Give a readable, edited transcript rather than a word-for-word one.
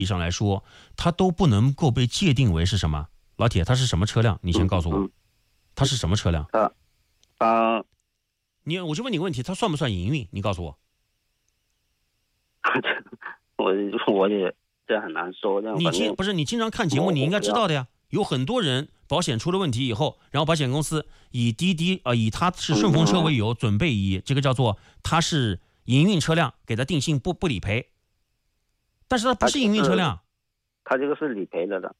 理上来说，它都不能够被界定为是什么。老铁，它是什么车辆？你先告诉我，它是什么车辆？ 它我就问你个问题，它算不算营运？你告诉我。 我也这很难说。 你经常看节目，你应该知道的呀。有很多人保险出了问题以后，然后保险公司以滴滴以它是顺风车为由，准备以这个叫做它是营运车辆给它定性不理赔，但是它不是营运车辆， 它这个是理赔了的。